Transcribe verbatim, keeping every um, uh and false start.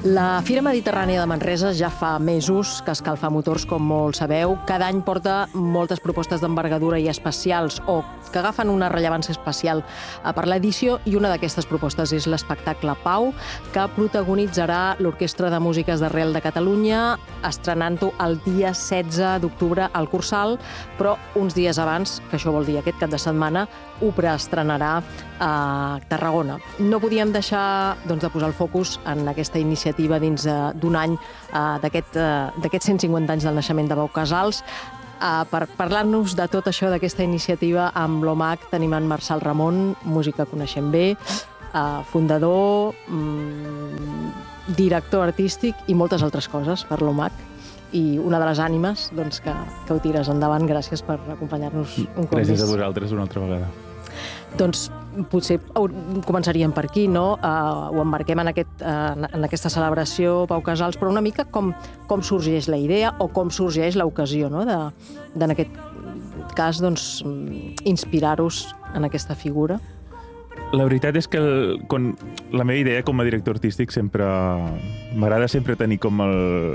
La Fira Mediterrània de Manresa ja fa mesos que escalfa motors, com molts sabeu. Cada any porta moltes propostes d'envergadura i especials o que agafen una rellevància especial per l'edició, i una d'aquestes propostes és l'espectacle Pau, que protagonitzarà l'Orquestra de Músiques d'Arrel de Catalunya, estrenant-ho el dia setze d'octubre al Cursal, però uns dies abans, que això vol dir aquest cap de setmana, ho preestrenarà a Tarragona. No podíem deixar doncs, de posar el focus en aquesta iniciativa dins d'un any d'aquests cent cinquanta anys del naixement de Pau Casals. Per parlar-nos de tot això, d'aquesta iniciativa, amb l'OMAC tenim en Marçal Ramon, músic que coneixem bé, fundador, director artístic i moltes altres coses per l'OMAC, i una de les ànimes doncs, que, que ho tires endavant. Gràcies per acompanyar-nos un cop més. Gràcies a vosaltres una altra vegada. Doncs potser començaríem per aquí, no? Uh, ho embarquem en, aquest, uh, en aquesta celebració Pau Casals, però una mica com, com sorgeix la idea o com sorgeix l'ocasió, no? de, de, en aquest cas, doncs, inspirar-vos en aquesta figura. La veritat és que el, quan, la meva idea com a director artístic sempre m'agrada sempre tenir com el,